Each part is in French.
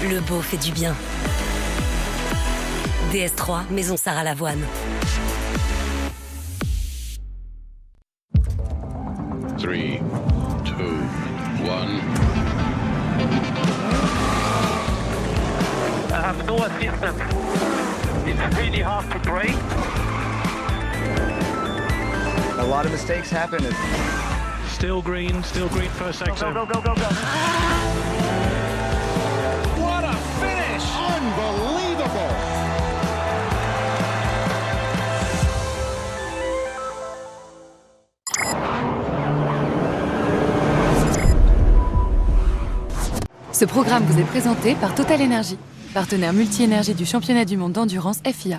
Le beau fait du bien. DS3, Maison Sarah Lavoine. Three, two, one. I have no assistance. It's really hard to brake. A lot of mistakes happen. Still green for a section. Go, go, go, go, go. What a finish! Unbelievable! Ce programme vous est présenté par Total Energy, partenaire multi-énergie du championnat du monde d'endurance FIA.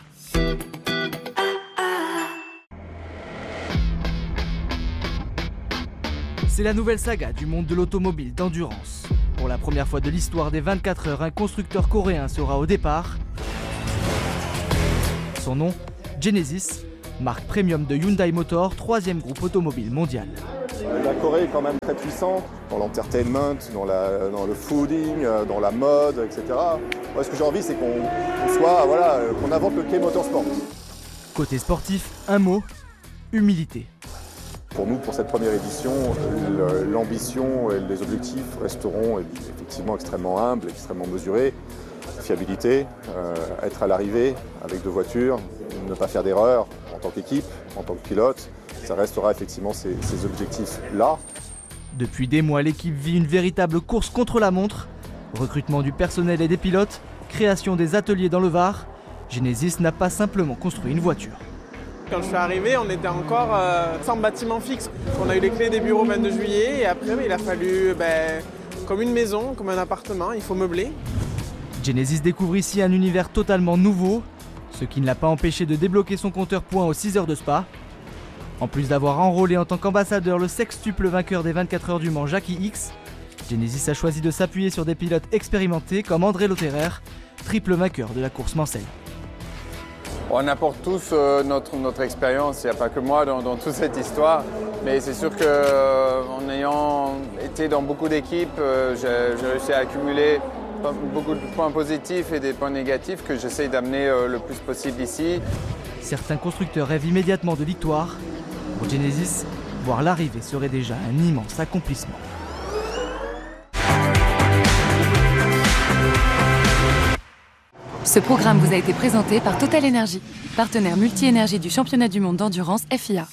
C'est la nouvelle saga du monde de l'automobile d'endurance. Pour la première fois de l'histoire des 24 heures, un constructeur coréen sera au départ. Son nom, Genesis, marque premium de Hyundai Motor, 3e groupe automobile mondial. La Corée est quand même très puissante dans l'entertainment, dans le fooding, dans la mode, etc. Moi, ce que j'ai envie, c'est qu'on invente le K-Motorsport. Côté sportif, un mot, humilité. Pour nous, pour cette première édition, l'ambition et les objectifs resteront effectivement extrêmement humbles, extrêmement mesurés. Fiabilité, être à l'arrivée avec 2 voitures, ne pas faire d'erreur en tant qu'équipe, en tant que pilote. Ça restera effectivement ces objectifs-là. Depuis des mois, l'équipe vit une véritable course contre la montre. Recrutement du personnel et des pilotes, création des ateliers dans le Var. Genesis n'a pas simplement construit une voiture. Quand je suis arrivé, on était encore sans bâtiment fixe. On a eu les clés des bureaux le 22 juillet et après il a fallu, comme une maison, comme un appartement, il faut meubler. Genesis découvre ici un univers totalement nouveau, ce qui ne l'a pas empêché de débloquer son compteur points aux 6 heures de Spa. En plus d'avoir enrôlé en tant qu'ambassadeur le sextuple vainqueur des 24 heures du Mans Jackie X, Genesis a choisi de s'appuyer sur des pilotes expérimentés comme André Lotterer, triple vainqueur de la course Mansell. On apporte tous notre expérience, il n'y a pas que moi dans toute cette histoire, mais c'est sûr qu'en ayant été dans beaucoup d'équipes, j'ai réussi à accumuler beaucoup de points positifs et des points négatifs que j'essaye d'amener le plus possible ici. Certains constructeurs rêvent immédiatement de victoire. Pour Genesis, voir l'arrivée serait déjà un immense accomplissement. Ce programme vous a été présenté par Total Energy, partenaire multi-énergie du championnat du monde d'endurance FIA.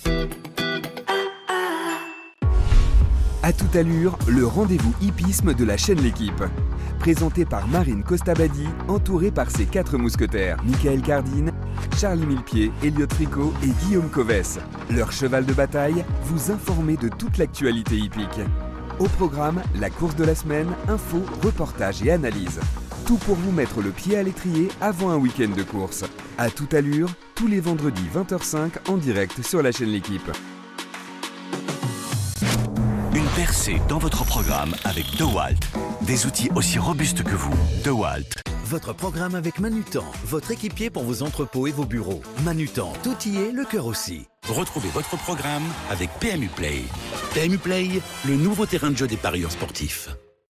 À toute allure, le rendez-vous hippisme de la chaîne L'Équipe. Présenté par Marine Costabadi, entourée par ses 4 mousquetaires, Michael Cardine, Charlie Millepied, Elliot Tricot et Guillaume Coves. Leur cheval de bataille, vous informer de toute l'actualité hippique. Au programme, la course de la semaine, infos, reportages et analyses. Tout pour vous mettre le pied à l'étrier avant un week-end de course. À toute allure, tous les vendredis 20h05 en direct sur la chaîne L'Équipe. Une percée dans votre programme avec DeWalt. Des outils aussi robustes que vous. DeWalt. Votre programme avec Manutan, votre équipier pour vos entrepôts et vos bureaux. Manutan, tout y est, le cœur aussi. Retrouvez votre programme avec PMU Play. PMU Play, le nouveau terrain de jeu des parieurs sportifs.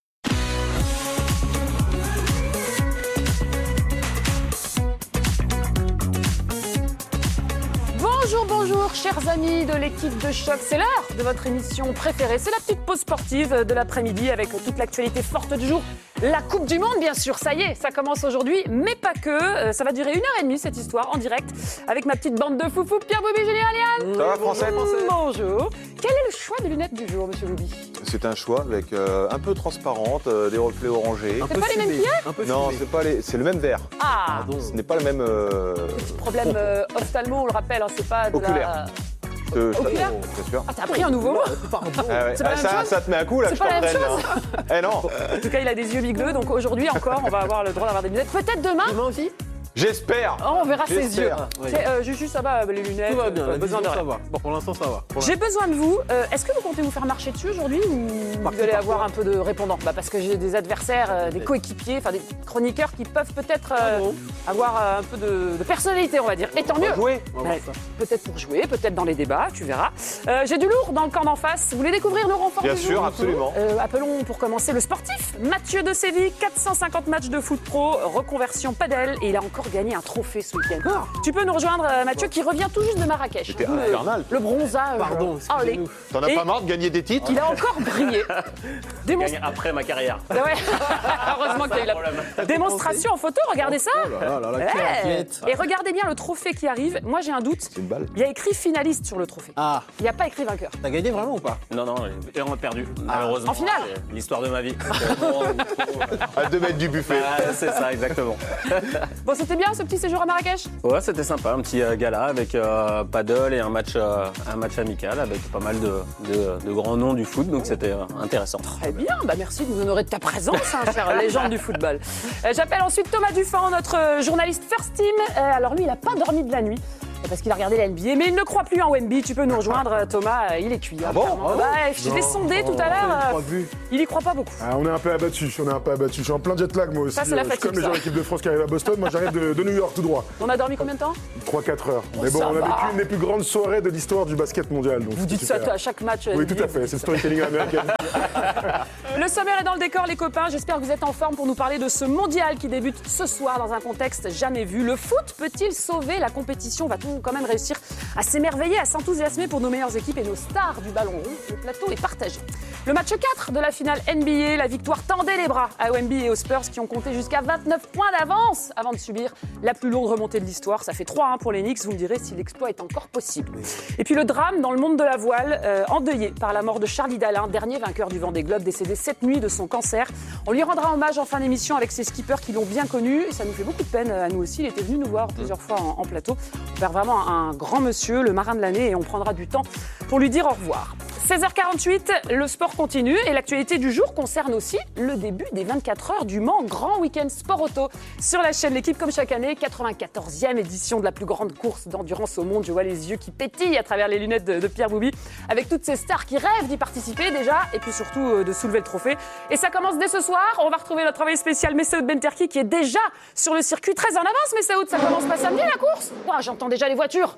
Bonjour chers amis de l'équipe de Choc, c'est l'heure de votre émission préférée, c'est la petite pause sportive de l'après-midi avec toute l'actualité forte du jour, la Coupe du Monde bien sûr, ça y est, ça commence aujourd'hui, mais pas que, ça va durer 1h30 cette histoire en direct avec ma petite bande de foufou, Pierre Boubi, Julien Aliane. Ça va français. Bonjour, quel est le choix de lunettes du jour monsieur Boubi? C'est un choix avec un peu transparente, des reflets orangés. C'est pas les mêmes qu'hier? Non, c'est le même verre. Ah, ce n'est pas le même... Petit problème ophtalmo, on le rappelle, hein, c'est pas de oculaire. Oculaire. Bien sûr. Ah, t'as appris un nouveau mot. C'est pas la même chose. Ça te met un coup là que je t'apprenne. C'est pas la même chose. Eh non. En tout cas, il a des yeux mi-bleus, donc aujourd'hui encore, on va avoir le droit d'avoir des lunettes. Peut-être demain. Demain aussi. J'espère. Oh, on verra ses yeux. Oui. Juju, ça va, les lunettes. Tout va bien, la besoin de vision, rien. ça va. Bon, pour l'instant, ça va. J'ai besoin de vous. Est-ce que vous comptez vous faire marcher dessus aujourd'hui ou vous allez avoir un peu de répondants? Parce que j'ai des adversaires, des coéquipiers, enfin des chroniqueurs qui peuvent peut-être avoir un peu de personnalité, on va dire. Et tant mieux. Jouer. Peut-être pour jouer, peut-être dans les débats, tu verras. J'ai du lourd dans le camp d'en face. Vous voulez découvrir le renfort Bien du sûr, jour? absolument. Appelons pour commencer le sportif. Mathieu de Séville, 450 matchs de foot pro, reconversion padel, et il a encore gagné un trophée ce week-end. Tu peux nous rejoindre, Mathieu, qui revient tout juste de Marrakech. C'était infernal. Le bronzage. Pardon, allez. T'en as pas marre de gagner des titres? Il a encore brillé. Après ma carrière. Ah ouais. Heureusement qu'il y a eu la démonstration en photo, regardez ça. Et regardez bien le trophée qui arrive. Moi j'ai un doute. Il y a écrit finaliste sur le trophée. Ah. Il n'y a pas écrit vainqueur. T'as gagné vraiment ou pas? Non, et on a perdu, malheureusement. En finale? C'est l'histoire de ma vie. À 2 mètres du buffet. C'est ça, exactement. Bon, c'était bien ce petit séjour à Marrakech? Ouais, c'était sympa, un petit gala avec paddle et un match amical avec pas mal de grands noms du foot, donc c'était intéressant. Très bien, merci de nous honorer de ta présence, chère légende du football. J'appelle ensuite Thomas Dufan, notre journaliste First Team. Alors lui, il n'a pas dormi de la nuit. Parce qu'il a regardé la NBA, mais il ne croit plus en Wemby. Tu peux nous rejoindre, Thomas, il est cuit. Ah bon? Je l'ai sondé tout à l'heure. Il y croit pas beaucoup. On est un peu abattu, Je suis en plein jet lag moi aussi. Ça, c'est la fatigue, comme les gens de l'équipe de France qui arrivent à Boston, moi j'arrive de New York tout droit. On a dormi combien de temps? 3-4 heures. Mais bon, on a vécu une des plus grandes soirées de l'histoire du basket mondial. Donc vous dites ça à chaque match? Oui, tout à fait, c'est le storytelling américain. Le sommaire est dans le décor, les copains. J'espère que vous êtes en forme pour nous parler de ce mondial qui débute ce soir dans un contexte jamais vu. Le foot peut-il sauver la compétition? Va-t-on quand même réussir à s'émerveiller, à s'enthousiasmer pour nos meilleures équipes et nos stars du ballon rond? Le plateau est partagé. Le match 4 de la finale NBA, la victoire tendait les bras à Wemby et aux Spurs qui ont compté jusqu'à 29 points d'avance avant de subir la plus lourde remontée de l'histoire. Ça fait 3-1 pour les Knicks. Vous me direz si l'exploit est encore possible. Et puis le drame dans le monde de la voile, endeuillé par la mort de Charlie Dalin, dernier vainqueur du Vendée Globe, décédé cette nuit de son cancer. On lui rendra hommage en fin d'émission avec ses skippers qui l'ont bien connu. Et ça nous fait beaucoup de peine à nous aussi. Il était venu nous voir plusieurs fois en plateau. On perd vraiment un grand monsieur, le marin de l'année, et on prendra du temps pour lui dire au revoir. 16h48, le sport continue et l'actualité du jour concerne aussi le début des 24 heures du Mans, grand week-end sport auto sur la chaîne L'Équipe comme chaque année, 94e édition de la plus grande course d'endurance au monde. Je vois les yeux qui pétillent à travers les lunettes de Pierre Bouby avec toutes ces stars qui rêvent d'y participer déjà et puis surtout de soulever le trophée. Et ça commence dès ce soir. On va retrouver notre envoyé spécial Messaoud Benterki qui est déjà sur le circuit, très en avance. Messaoud, ça commence pas samedi la course? J'entends déjà les voitures.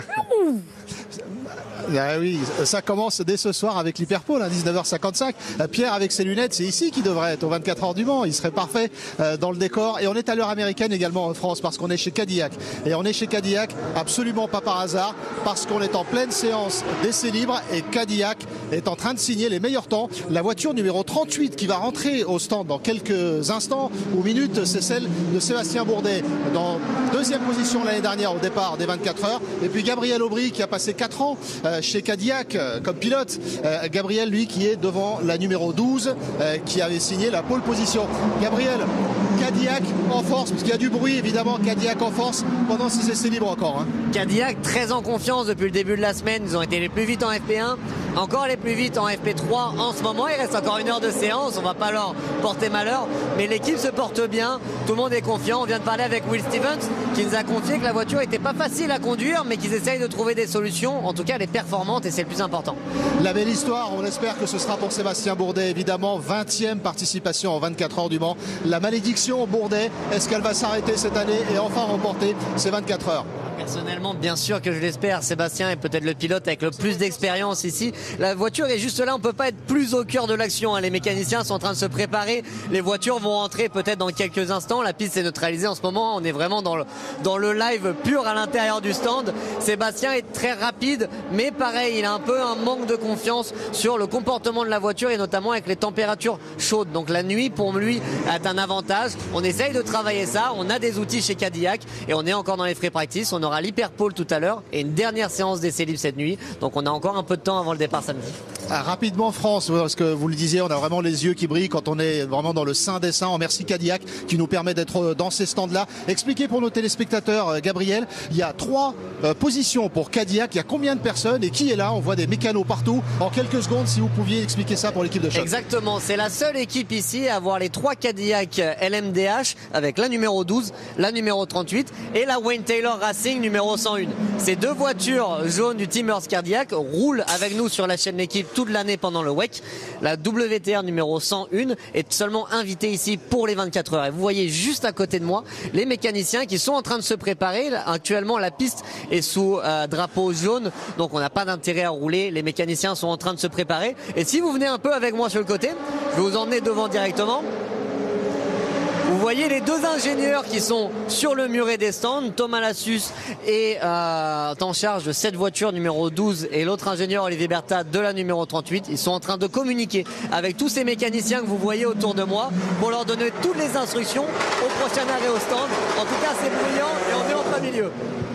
Ah oui, ça commence dès ce soir avec l'Hyperpole à 19h55. Pierre avec ses lunettes, c'est ici qu'il devrait être aux 24 heures du Mans. Il serait parfait dans le décor. Et on est à l'heure américaine également en France parce qu'on est chez Cadillac. Et on est chez Cadillac absolument pas par hasard parce qu'on est en pleine séance d'essais libres et Cadillac est en train de signer les meilleurs temps. La voiture numéro 38 qui va rentrer au stand dans quelques instants ou minutes, c'est celle de Sébastien Bourdet dans deuxième position l'année dernière au départ des 24 heures. Et puis Gabriel Aubry qui a passé 4 ans chez Cadillac comme pilote. Gabriel, lui, qui est devant la numéro 12 qui avait signé la pole position. Gabriel, Cadillac en force, parce qu'il y a du bruit évidemment, Cadillac en force pendant ces essais libres encore. Hein. Cadillac très en confiance depuis le début de la semaine, ils ont été les plus vite en FP1, encore les plus vite en FP3 en ce moment. Il reste encore 1 heure de séance, on va pas leur porter malheur, mais l'équipe se porte bien, tout le monde est confiant. On vient de parler avec Will Stevens qui nous a confié que la voiture n'était pas facile à conduire, mais qu'ils essayent de trouver des solutions. En tout cas, elle est performante et c'est le plus important. La belle histoire, on espère que ce sera pour Sébastien Bourdet, évidemment, 20e participation en 24 heures du Mans. La malédiction Bourdet, est-ce qu'elle va s'arrêter cette année et enfin remporter ces 24 heures? Personnellement, bien sûr que je l'espère. Sébastien est peut-être le pilote avec le plus d'expérience ici. La voiture est juste là, on ne peut pas être plus au cœur de l'action. Les mécaniciens sont en train de se préparer. Les voitures vont rentrer peut-être dans quelques instants. La piste est neutralisée en ce moment. On est vraiment dans le live pur à l'intérieur du stand. Sébastien est très rapide, mais pareil, il a un peu un manque de confiance sur le comportement de la voiture et notamment avec les températures chaudes. Donc la nuit, pour lui, est un avantage. On essaye de travailler ça. On a des outils chez Cadillac et on est encore dans les free practice. On aura l'Hyperpole tout à l'heure et une dernière séance d'essais libres cette nuit. Donc on a encore un peu de temps avant le départ samedi. Rapidement France, parce que vous le disiez, on a vraiment les yeux qui brillent quand on est vraiment dans le sein des saints. On remercie Cadillac qui nous permet d'être dans ces stands-là. Expliquez pour nos téléspectateurs, Gabriel, il y a 3 positions pour Cadillac. Il y a combien de personnes et qui est là? On voit des mécanos partout. En quelques secondes, si vous pouviez expliquer ça pour l'équipe de choc. Exactement, c'est la seule équipe ici à avoir les 3 Cadillac LMDH avec la numéro 12, la numéro 38 et la Wayne Taylor Racing numéro 101. Ces 2 voitures jaunes du Team Earth Cadillac roulent avec nous sur la chaîne L'équipe toute l'année pendant le WEC. La WTR numéro 101 est seulement invitée ici pour les 24 heures. Et vous voyez juste à côté de moi les mécaniciens qui sont en train de se préparer. Actuellement, la piste est sous drapeau jaune, donc on n'a pas d'intérêt à rouler. Les mécaniciens sont en train de se préparer. Et si vous venez un peu avec moi sur le côté, je vais vous emmener devant directement. Vous voyez les 2 ingénieurs qui sont sur le muret des stands. Thomas Lassus est en charge de cette voiture numéro 12 et l'autre ingénieur Olivier Berthat de la numéro 38. Ils sont en train de communiquer avec tous ces mécaniciens que vous voyez autour de moi pour leur donner toutes les instructions au prochain arrêt au stand. En tout cas, c'est brillant et on est en plein milieu.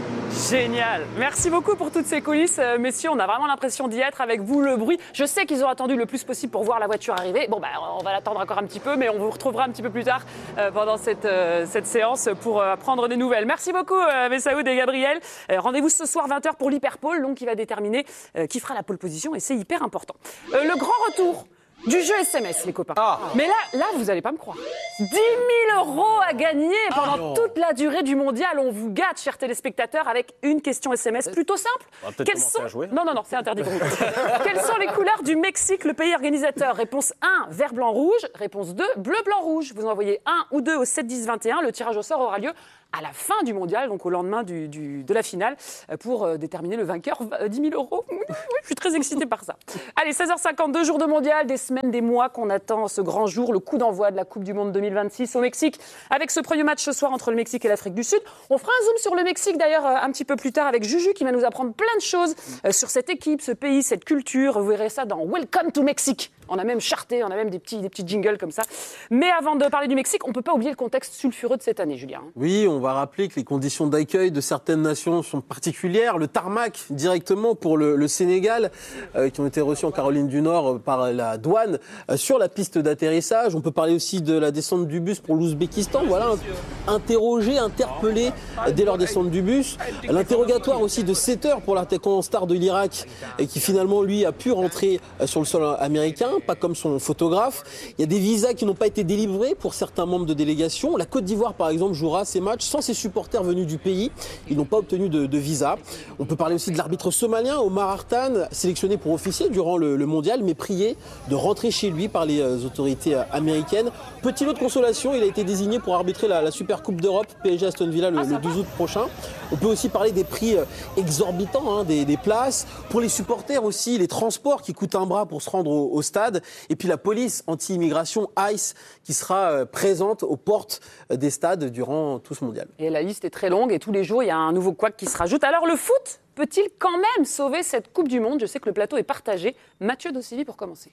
Génial. Merci beaucoup pour toutes ces coulisses, messieurs. On a vraiment l'impression d'y être avec vous, le bruit. Je sais qu'ils ont attendu le plus possible pour voir la voiture arriver. Bon, on va l'attendre encore un petit peu, mais on vous retrouvera un petit peu plus tard pendant cette séance pour prendre des nouvelles. Merci beaucoup, Messaoud et Gabriel. Rendez-vous ce soir 20h pour l'Hyperpole, donc qui va déterminer qui fera la pole position, et c'est hyper important. Le grand retour du jeu SMS, les copains. Mais là, vous n'allez pas me croire. 10 000 € à gagner pendant toute la durée du mondial. On vous gâte, chers téléspectateurs, avec une question SMS plutôt simple. Quelles sont... Non, c'est interdit pour vous. Quelles sont les couleurs du Mexique, le pays organisateur? Réponse 1, vert, blanc, rouge. Réponse 2, bleu, blanc, rouge. Vous envoyez 1 ou 2 au 7 10 21. Le tirage au sort aura lieu à la fin du mondial, donc au lendemain de la finale, pour déterminer le vainqueur. 10 000 €. Oui, je suis très excitée par ça. Allez, 16h52, jour de mondial, des semaines, des mois qu'on attend ce grand jour, le coup d'envoi de la Coupe du Monde 2026 au Mexique, avec ce premier match ce soir entre le Mexique et l'Afrique du Sud. On fera un zoom sur le Mexique d'ailleurs un petit peu plus tard avec Juju qui va nous apprendre plein de choses sur cette équipe, ce pays, cette culture. Vous verrez ça dans Welcome to Mexique. On a même charté, on a même des petits jingles comme ça. Mais avant de parler du Mexique, on ne peut pas oublier le contexte sulfureux de cette année, Julien. Oui, on va rappeler que les conditions d'accueil de certaines nations sont particulières. Le tarmac, directement pour le Sénégal, qui ont été reçus en Caroline du Nord par la douane, sur la piste d'atterrissage. On peut parler aussi de la descente du bus pour l'Ouzbékistan. Voilà, interrogé, interpellé dès leur descente du bus. L'interrogatoire aussi de 7 heures pour l'attaquant star de l'Irak, qui finalement, lui, a pu rentrer sur le sol américain, pas comme son photographe. Il y a des visas qui n'ont pas été délivrés pour certains membres de délégation. La Côte d'Ivoire, par exemple, jouera ses matchs sans ses supporters venus du pays. Ils n'ont pas obtenu de visa. On peut parler aussi de l'arbitre somalien, Omar Hartan, sélectionné pour officier durant le mondial, mais prié de rentrer chez lui par les autorités américaines. Petit lot de consolation, il a été désigné pour arbitrer la Super Coupe d'Europe, PSG Aston Villa, le 12 août prochain. On peut aussi parler des prix exorbitants, des places. Pour les supporters aussi, les transports qui coûtent un bras pour se rendre au stade. Et puis la police anti-immigration, ICE, qui sera présente aux portes des stades durant tout ce mondial. Et la liste est très longue et tous les jours, il y a un nouveau couac qui se rajoute. Alors le foot peut-il quand même sauver cette Coupe du Monde? Je sais que le plateau est partagé. Mathieu Dossili pour commencer.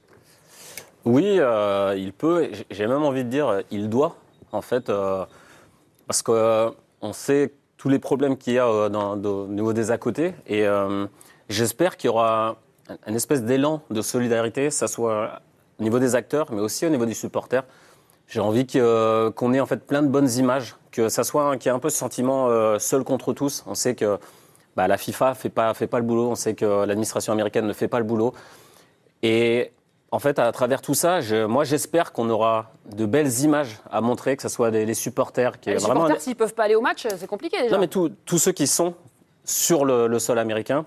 Oui, il peut. J'ai même envie de dire, il doit, en fait, parce qu'on sait tous les problèmes qu'il y a au niveau des à côté. Et j'espère qu'il y aura un espèce d'élan de solidarité, ça soit au niveau des acteurs, mais aussi au niveau des supporters. J'ai envie qu'on ait en fait plein de bonnes images, que ça soit qu'il y ait un peu ce sentiment seul contre tous. On sait que la FIFA fait pas le boulot, on sait que l'administration américaine ne fait pas le boulot. Et en fait, à travers tout ça, moi j'espère qu'on aura de belles images à montrer, que ce soit les supporters. Les supporters, s'ils ne peuvent pas aller au match, c'est compliqué déjà. Non, mais tous ceux qui sont sur le sol américain,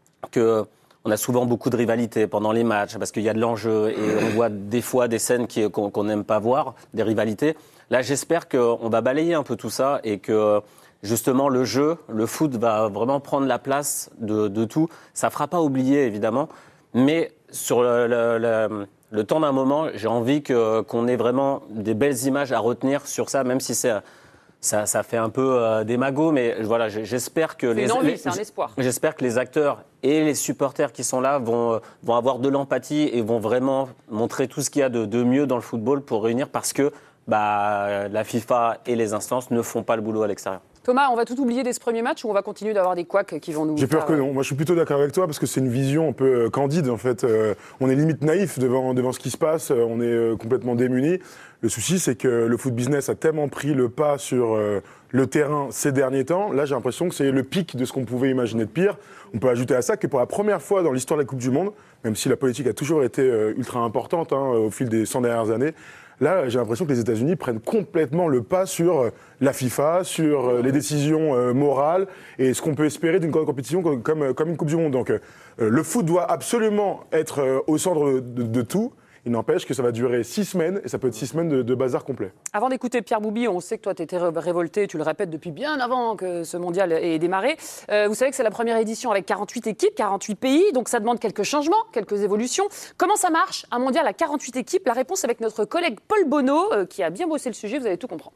on a souvent beaucoup de rivalités pendant les matchs parce qu'il y a de l'enjeu et on voit des fois des scènes qu'on n'aime pas voir, des rivalités. Là, j'espère qu'on va balayer un peu tout ça et que justement le jeu, le foot va vraiment prendre la place de tout. Ça ne fera pas oublier évidemment, mais sur le temps d'un moment, j'ai envie qu'on ait vraiment des belles images à retenir sur ça, même si ça fait un peu démago, mais voilà, j'espère que c'est un espoir. J'espère que les acteurs et les supporters qui sont là vont avoir de l'empathie et vont vraiment montrer tout ce qu'il y a de mieux dans le football pour réunir, parce que la FIFA et les instances ne font pas le boulot à l'extérieur. Thomas, on va tout oublier dès ce premier match ou on va continuer d'avoir des couacs qui vont nous... J'ai peur que non. Moi, je suis plutôt d'accord avec toi parce que c'est une vision un peu candide, en fait. On est limite naïf devant ce qui se passe. On est complètement démunis. Le souci, c'est que le foot business a tellement pris le pas sur le terrain ces derniers temps. Là, j'ai l'impression que c'est le pic de ce qu'on pouvait imaginer de pire. On peut ajouter à ça que pour la première fois dans l'histoire de la Coupe du Monde, même si la politique a toujours été ultra importante au fil des 100 dernières années, là, j'ai l'impression que les États-Unis prennent complètement le pas sur la FIFA, sur les décisions morales et ce qu'on peut espérer d'une grande compétition comme une Coupe du Monde. Donc, le foot doit absolument être au centre de tout. Il n'empêche que ça va durer 6 semaines et ça peut être 6 semaines de bazar complet. Avant d'écouter Pierre Bouby, on sait que toi, tu étais révolté, tu le répètes depuis bien avant que ce mondial ait démarré. Vous savez que c'est la première édition avec 48 équipes, 48 pays, donc ça demande quelques changements, quelques évolutions. Comment ça marche, un mondial à 48 équipes? La réponse avec notre collègue Paul Bonneau, qui a bien bossé le sujet, vous allez tout comprendre.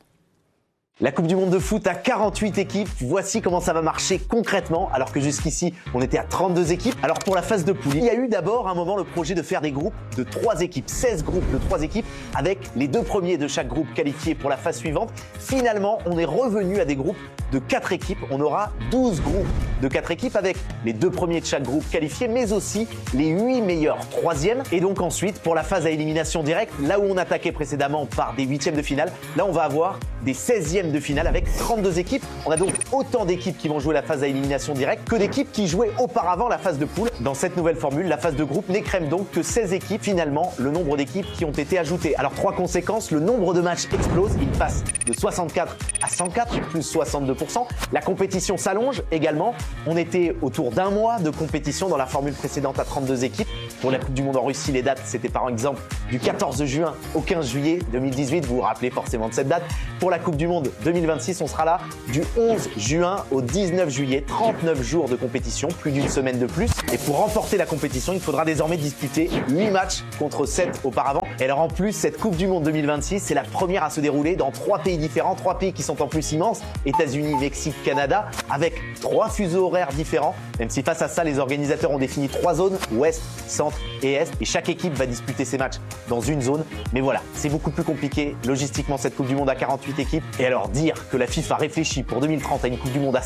La Coupe du Monde de foot à 48 équipes, voici comment ça va marcher concrètement, alors que jusqu'ici, on était à 32 équipes. Alors pour la phase de poule, il y a eu d'abord un moment le projet de faire des groupes de 3 équipes, 16 groupes de 3 équipes, avec les 2 premiers de chaque groupe qualifiés pour la phase suivante. Finalement, on est revenu à des groupes de 4 équipes. On aura 12 groupes de 4 équipes avec les 2 premiers de chaque groupe qualifiés, mais aussi les 8 meilleurs 3e. Et donc ensuite, pour la phase à élimination directe, là où on attaquait précédemment par des 8e de finale, là on va avoir des 16e de finale avec 32 équipes. On a donc autant d'équipes qui vont jouer la phase à élimination directe que d'équipes qui jouaient auparavant la phase de poule. Dans cette nouvelle formule, la phase de groupe n'écrème donc que 16 équipes, finalement, le nombre d'équipes qui ont été ajoutées. Alors 3 conséquences, le nombre de matchs explose, il passe de 64 à 104, plus 62%. La compétition s'allonge également. On était autour d'un mois de compétition dans la formule précédente à 32 équipes. Pour la Coupe du Monde en Russie, les dates, c'était par exemple du 14 juin au 15 juillet 2018. Vous vous rappelez forcément de cette date. Pour la Coupe du Monde 2026, on sera là du 11 juin au 19 juillet. 39 jours de compétition, plus d'une semaine de plus. Et pour remporter la compétition, il faudra désormais disputer 8 matchs contre 7 auparavant. Et alors en plus, cette Coupe du Monde 2026, c'est la première à se dérouler dans 3 pays différents. 3 pays qui sont en plus immenses. États-Unis, Mexique, Canada, avec 3 fuseaux horaires différents. Même si face à ça, les organisateurs ont défini 3 zones, ouest, centre et est. Et chaque équipe va disputer ses matchs dans une zone. Mais voilà, c'est beaucoup plus compliqué logistiquement cette Coupe du Monde à 48 équipes. Et alors dire que la FIFA réfléchit pour 2030 à une Coupe du Monde à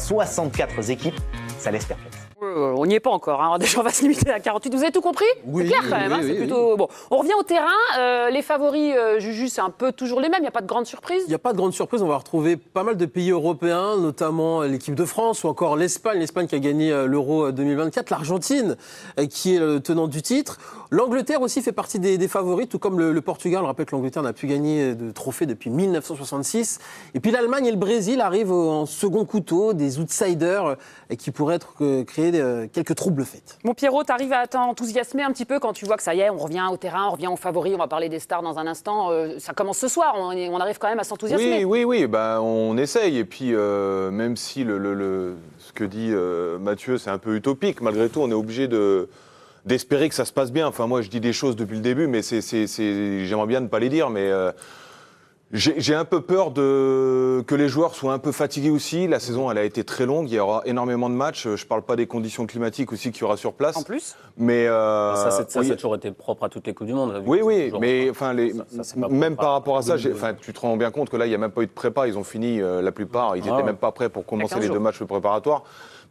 64 équipes, ça laisse perplexe. On n'y est pas encore, hein. Déjà on va se limiter à 48. Vous avez tout compris? Oui, c'est clair quand même, oui, hein. oui, C'est plutôt... Bon. On revient au terrain, les favoris, Juju, c'est un peu toujours les mêmes, il n'y a pas de grande surprise? Il n'y a pas de grande surprise, on va retrouver pas mal de pays européens, notamment l'équipe de France ou encore l'Espagne qui a gagné l'Euro 2024, l'Argentine qui est le tenant du titre. L'Angleterre aussi fait partie des favoris, tout comme le Portugal. On rappelle que l'Angleterre n'a plus gagné de trophée depuis 1966. Et puis l'Allemagne et le Brésil arrivent en second couteau, des outsiders qui pourraient créer quelques troubles faits. Bon Pierrot, t'arrives à t'enthousiasmer un petit peu quand tu vois que ça y est, on revient au terrain, on revient aux favoris, on va parler des stars dans un instant. Ça commence ce soir, on arrive quand même à s'enthousiasmer. Oui, on essaye. Et puis, même si ce que dit Mathieu, c'est un peu utopique, malgré tout, on est obligé d'espérer que ça se passe bien. Enfin, moi, je dis des choses depuis le début, mais j'aimerais bien ne pas les dire, mais... J'ai un peu peur que les joueurs soient un peu fatigués aussi. La saison, elle a été très longue. Il y aura énormément de matchs. Je parle pas des conditions climatiques aussi qu'il y aura sur place. En plus. Mais ça, ça a toujours été propre à toutes les Coupes du Monde. Oui, mais enfin, même par rapport à ça, tu te rends bien compte que là, il n'y a même pas eu de prépa. Ils ont fini la plupart. Ils n'étaient même pas prêts pour commencer les 2 matchs préparatoires.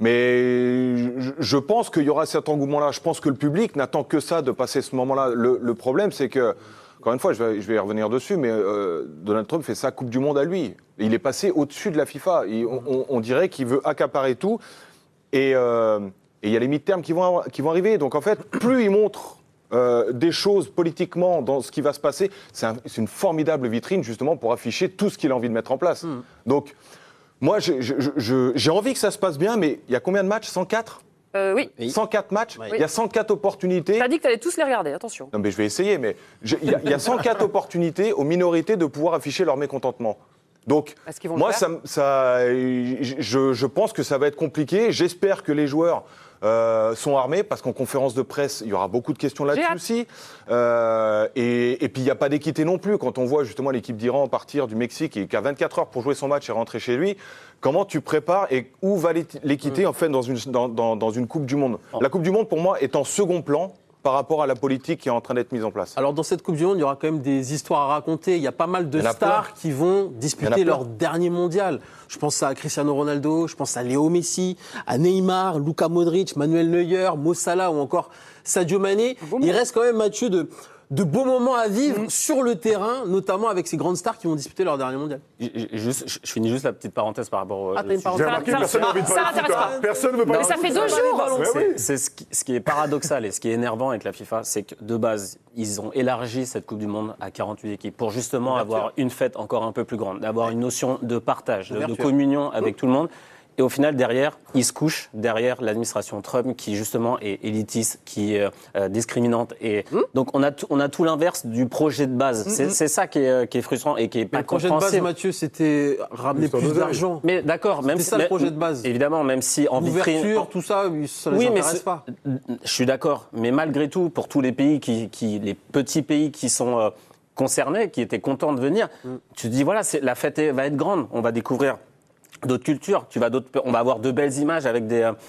Mais je pense qu'il y aura cet engouement-là. Je pense que le public n'attend que ça de passer ce moment-là. Le problème, c'est que encore une fois, je vais y revenir dessus, mais Donald Trump fait sa Coupe du Monde à lui. Il est passé au-dessus de la FIFA. On dirait qu'il veut accaparer tout. Et il y a les mid-terms qui vont arriver. Donc en fait, plus il montre des choses politiquement dans ce qui va se passer, c'est une formidable vitrine justement pour afficher tout ce qu'il a envie de mettre en place. Donc moi, j'ai envie que ça se passe bien, mais il y a combien de matchs? 104 Oui. 104 matchs, Oui. Il y a 104 opportunités. T'as dit que t'allais tous les regarder, attention. Non mais je vais essayer, mais il y a 104 opportunités aux minorités de pouvoir afficher leur mécontentement. Donc, moi, je pense que ça va être compliqué. J'espère que les joueurs sont armés, parce qu'en conférence de presse, il y aura beaucoup de questions là-dessus aussi. Et puis, il n'y a pas d'équité non plus. Quand on voit justement l'équipe d'Iran partir du Mexique et qui a 24 heures pour jouer son match et rentrer chez lui, comment tu prépares et où va l'équité en fait dans une Coupe du Monde? La Coupe du Monde, pour moi, est en second plan par rapport à la politique qui est en train d'être mise en place. Alors dans cette Coupe du Monde, il y aura quand même des histoires à raconter. Il y a pas mal de stars qui vont disputer leur dernier mondial. Je pense à Cristiano Ronaldo, je pense à Léo Messi, à Neymar, Luka Modric, Manuel Neuer, Mo Salah ou encore Sadio Mané. Il reste quand même, Mathieu, de beaux moments à vivre sur le terrain, notamment avec ces grandes stars qui vont disputer leur dernier mondial. Je finis juste la petite parenthèse par rapport au... Ah, t'as une parenthèse. Personne n'a envie de parler de foot, hein. Personne ne veut parler de foot. Mais ça fait 2 jours. C'est ce qui est paradoxal et ce qui est énervant avec la FIFA, c'est que de base, ils ont élargi cette Coupe du Monde à 48 équipes pour justement avoir une fête encore un peu plus grande, d'avoir une notion de partage, de communion avec tout le monde. Et au final, derrière, ils se couchent derrière l'administration Trump qui, justement, est élitiste, qui est discriminante. Et donc, on a tout l'inverse du projet de base. C'est ça qui est frustrant et qui est pas compréhensible. Le projet de base, Mathieu, c'était ramener plus d'argent. Mais d'accord, même si... C'est ça le projet de base. Évidemment, même si en vitrine... L'ouverture, tout ça, ça les intéresse pas. Je suis d'accord. Mais malgré tout, pour tous les pays les petits pays qui sont concernés, qui étaient contents de venir, tu te dis, voilà, la fête va être grande. On va découvrir d'autres cultures, on va avoir de belles images avec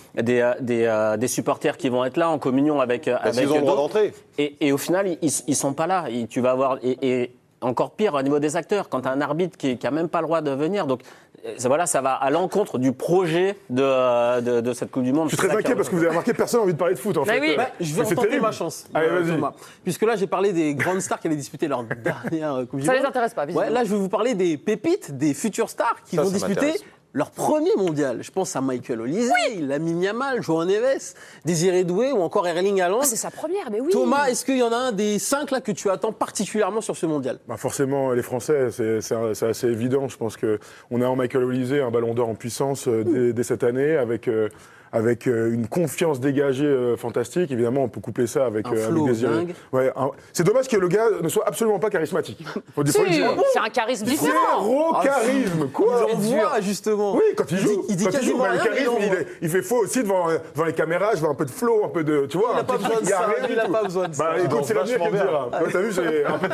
des supporters qui vont être là en communion avec ils ont le droit d'entrer. Et au final, ils sont pas là. Tu vas avoir et encore pire au niveau des acteurs, quand tu as un arbitre qui a même pas le droit de venir. Donc voilà, ça va à l'encontre du projet de cette Coupe du Monde. Je suis très inquiet parce que vous avez remarqué, personne n'a envie de parler de foot en fait. Oui. Je vais tenter ma chance. Allez, vas-y. Thomas. Puisque là, j'ai parlé des grandes stars qui allaient disputer leur dernière Coupe du Monde. Ça les intéresse pas, visiblement. Là, je vais vous parler des pépites, des futures stars qui vont disputer leur premier mondial. Je pense à Michael Olise, Lamine Yamal, João Neves, Désiré Doué ou encore Erling Haaland. C'est sa première, mais oui. Thomas, est-ce qu'il y en a un des 5 là que tu attends particulièrement sur ce mondial? Forcément, les Français, c'est assez évident. Je pense qu'on a en Michael Olise un ballon d'or en puissance dès cette année avec une confiance dégagée fantastique. Évidemment, on peut coupler ça avec Désiré. C'est dommage que le gars ne soit absolument pas charismatique. C'est un charisme différent. Zéro charisme, quoi. Il voit, justement. Oui, quand il joue. Il dit quasiment rien, le charisme, il fait faux aussi devant les caméras. Je vois un peu de flow, un peu de... Tu vois, il n'a pas besoin de ça. Il n'a pas besoin de ça. Écoute, c'est l'avenir qui me dira. T'as vu, j'ai un peu